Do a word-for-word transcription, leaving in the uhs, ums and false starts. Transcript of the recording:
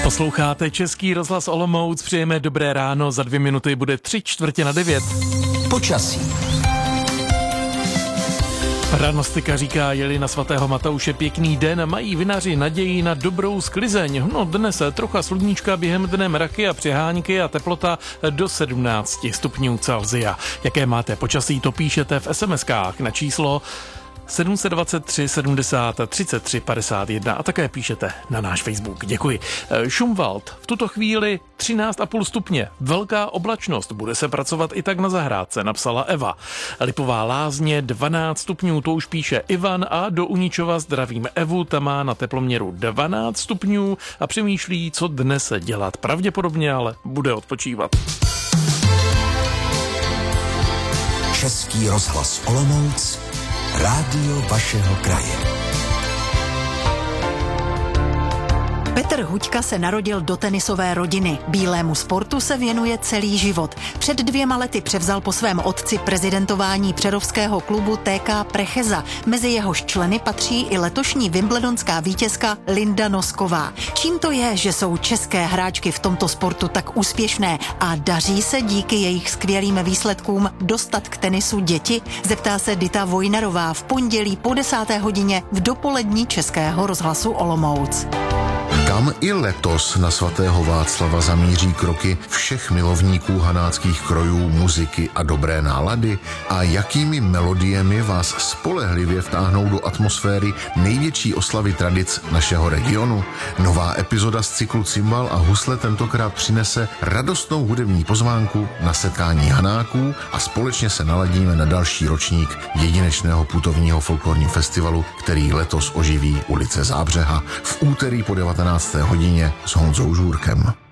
Posloucháte Český rozhlas Olomouc, přejeme dobré ráno, za dvě minuty bude tři čtvrtě na devět. Počasí. Prognostika říká, jeli na svatého Matouše pěkný den, mají vinaři naději na dobrou sklizeň. No dnes trocha sluníčka, během dne mraky a přehánky a teplota do sedmnáct stupňů Celsia. Jaké máte počasí, to píšete v es em eskách na číslo sedm set dvacet tři sedmdesát třicet tři padesát jedna a také píšete na náš Facebook. Děkuji. Šumwald v tuto chvíli třináct a půl stupně. Velká oblačnost. Bude se pracovat i tak na zahrádce, napsala Eva. Lipová Lázně dvanáct stupňů, to už píše Ivan a do Uničova zdravím Evu, ta má na teploměru dvanáct stupňů a přemýšlí, co dnes dělat. Pravděpodobně ale bude odpočívat. Český rozhlas Olomouc, rádio vašeho kraje. Petr Huďka se narodil do tenisové rodiny. Bílému sportu se věnuje celý život. Před dvěma lety převzal po svém otci prezidentování přerovského klubu té ká Precheza. Mezi jehož členy patří i letošní wimbledonská vítězka Linda Nosková. Čím to je, že jsou české hráčky v tomto sportu tak úspěšné a daří se díky jejich skvělým výsledkům dostat k tenisu děti? Zeptá se Dita Vojnarová v pondělí po desáté hodině v dopolední Českého rozhlasu Olomouc. Kam i letos na svatého Václava zamíří kroky všech milovníků hanáckých krojů, muziky a dobré nálady? A jakými melodiemi vás spolehlivě vtáhnou do atmosféry největší oslavy tradic našeho regionu? Nová epizoda z cyklu Cimbal a husle tentokrát přinese radostnou hudební pozvánku na setkání hanáků a společně se naladíme na další ročník jedinečného putovního folklorního festivalu, který letos oživí ulice Zábřeha v úterý po devatenácté hodině s Honzou Žůrkem.